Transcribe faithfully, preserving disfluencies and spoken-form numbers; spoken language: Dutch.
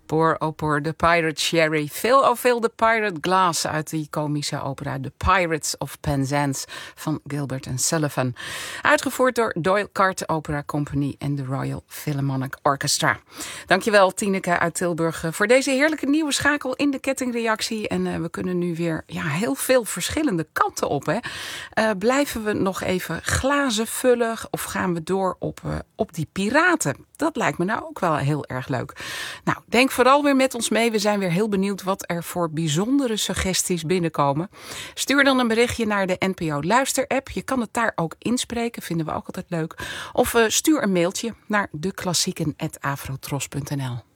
Poor oh poor, The Pirate Sherry. Phil oh Phil, The Pirate Glass uit die komische opera The Pirates of Penzance van Gilbert and Sullivan. Uitgevoerd door Doyle Cart Opera Company en de Royal Philharmonic Orchestra. Dankjewel Tineke uit Tilburg voor deze heerlijke nieuwe schakel in de kettingreactie. En uh, we kunnen nu weer ja, heel veel verschillende kanten op. Hè. Uh, blijven we nog even glazen vullen of gaan we door op, uh, op die piraten? Dat lijkt me nou ook wel heel erg leuk. Nou, denk vooral weer met ons mee. We zijn weer heel benieuwd wat er voor bijzondere suggesties binnenkomen. Stuur dan een berichtje naar de N P O Luister app. Je kan het daar ook inspreken, vinden we ook altijd leuk. Of uh, stuur een mailtje naar deklassieken apenstaartje afrotros punt n l.